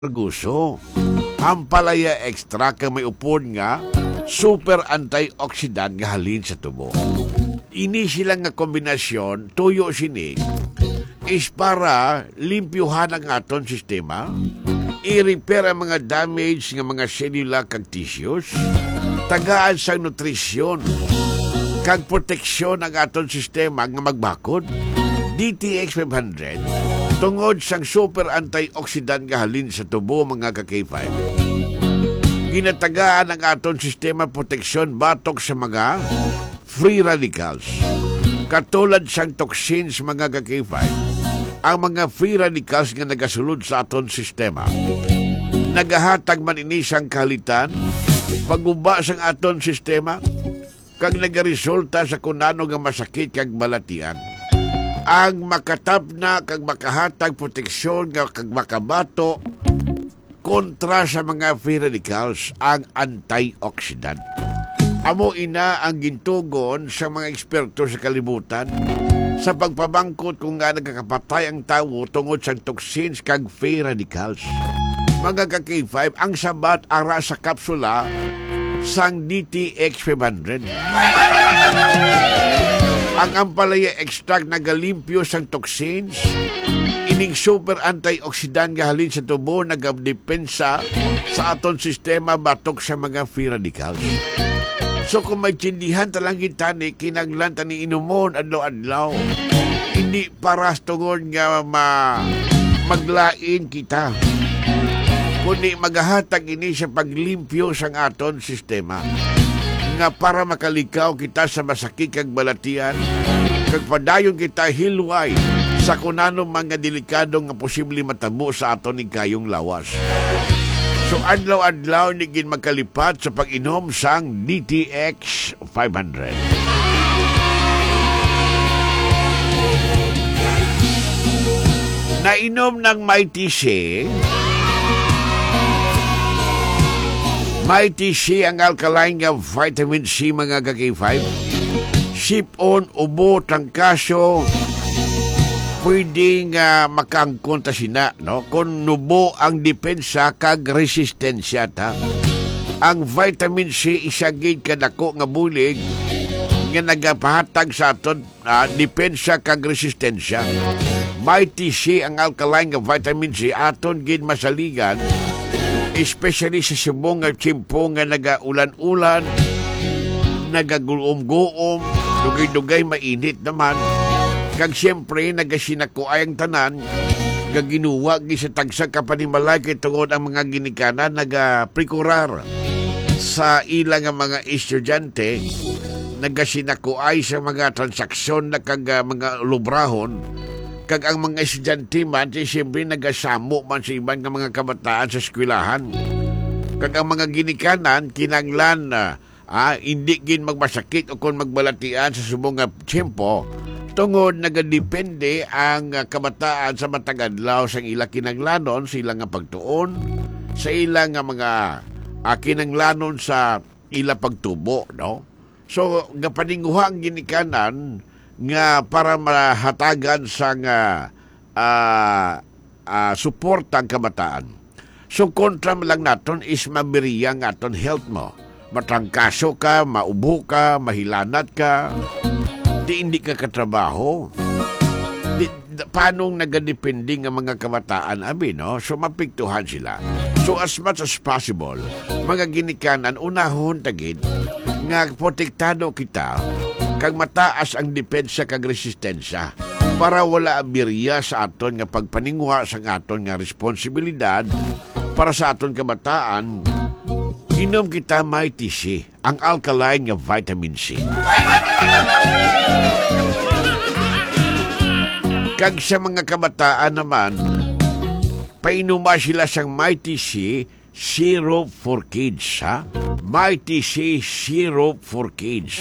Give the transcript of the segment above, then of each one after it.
gusto. Ang palaya extra ka may upon nga, super antioxidant nga halin sa tubo. Ini sila nga kombinasyon, tuyo sinig, is para limpyuhan ang aton sistema, i-repair ang mga damage nga mga cellular kag tissues, tagaan sa nutrisyon, kag proteksyon ang aton sistema nga magbakod. DTX 500 tungod sang super antioxidant nga halin sa tubo mga ka-K5. Ginatagaan ang aton sistema proteksyon batok sa mga free radicals. Katulad sang toxins mga ka-K5, ang mga free radicals nga nagasulod sa aton sistema. Nagahatag man ini sang kalitan, paguba sang aton sistema, kag nagaresulta sa kunano nga masakit kag balatian. Ang makatap na kag makahatag proteksyon nga kag makabato kontra sa mga free radicals ang antioxidant. Amo ina ang gintugon sa mga eksperto sa kalibutan sa pagpabangkot kung nga nagkakapatay ang tawo tungod sa toxins kag free radicals. Mga ka-K5, ang sabat ara sa kapsula sang DTX 500. Ang ampalaya extract nagalimpyo sang toxins, ining super antioxidant nga halin sa tubo nagadepensa sa aton sistema batok sa mga free radicals. So kung may tindihan talang gitani, kinaglan tani inumon adlaw-adlaw. Hindi paras tungod nga maglain kita, kundi magahatag ini sa paglimpyo sang aton sistema nga para makalikaw kita sa masakit kag balatian, kag padayon kita hilway sa kunanong mga delikado nga posible matabo sa aton ni kayong lawas. So adlaw-adlaw ni gin magkalipat sa pag-inom sang DTX 500. Nainom ng Mighty Shea. Mighty Shea ang alkaline nga vitamin C mga ka-K5. Sipon, ubo, trangkaso, pwedeng makangkon ta sina, no? Kung nubo ang depensa kag resistensya ta. Ang vitamin C isagid kadako nga bulig nga nagapahatag sa aton depensa kag resistensya. Mighty Shea ang alkaline nga vitamin C aton gid masaligan, especially sa subong nga tiyempo nga nagaulan-ulan, nagaguom-guom, dugay-dugay mainit naman. Kag siyempre, nagasinakuay ang tanan, gaginuwa sa tagsa kapanimalay kay tungod ang mga ginikanan nagaprikurar sa ilang mga estudyante, nagasinakuay sa mga transaksyon na kag mga lubrahon. Kag ang mga estudyante man, siyempre nagasamo man sa ibang mga kabataan sa eskwelahan. Kag ang mga ginikanan, kinanglan hindi gin magmasakit o kung magbalatian sa subong nga tiyempo, tungod nagadepende ang kabataan sa matagadlaw sa ila kinanglanon, sa ilang nga pagtuon, sa ilang nga mga kinanglanon sa ila pagtubo, no? So, gapaninguha ang ginikanan nga para mahatagan sa suportang kabataan. So, kontra lang naton is mabiriya ng aton health mo. Matrangkaso ka, maubo ka, mahilanat ka, hindi ka katrabaho. Paano nagadepende ng mga kabataan, abi, no? So, mapiktuhan sila. So, as much as possible, mga ginikanan, unahon tagid, nga protektado kita, kag mataas ang depensa kag resistensya para wala abirya sa aton nga pagpaninguha sa aton nga responsibilidad para sa aton kabataan. Inom kita Mighty Shea, ang alkaline nga vitamin C. Kag sa mga kabataan naman, painuma sila sang Mighty Shea Syrup for Kids, ha? Mighty Shea Syrup for Kids.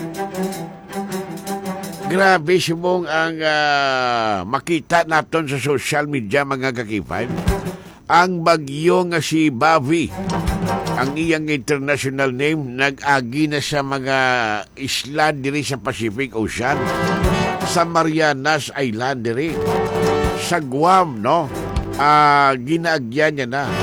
Grabe sumong ang makita naton sa social media mga ka-K5. Ang bagyo nga si Bavi, ang iyang international name, nag-agi na sa mga isla diri sa Pacific Ocean, sa Marianas Island diri, sa Guam, no? ginaagyan niya na